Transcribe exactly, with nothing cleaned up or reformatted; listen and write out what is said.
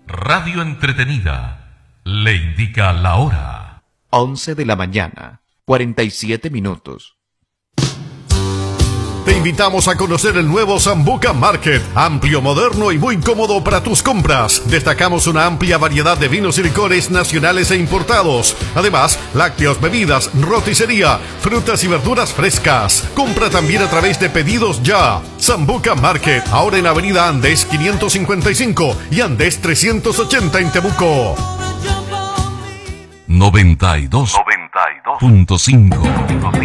Radio entretenida le indica la hora. once de la mañana, cuarenta y siete minutos. Te invitamos a conocer el nuevo Sambuca Market, amplio, moderno y muy cómodo para tus compras. Destacamos una amplia variedad de vinos y licores nacionales e importados. Además, lácteos, bebidas, roticería, frutas y verduras frescas. Compra también a través de Pedidos Ya. Sambuca Market, ahora en Avenida Andes quinientos cincuenta y cinco y Andes trescientos ochenta en Temuco. noventa y dos punto cinco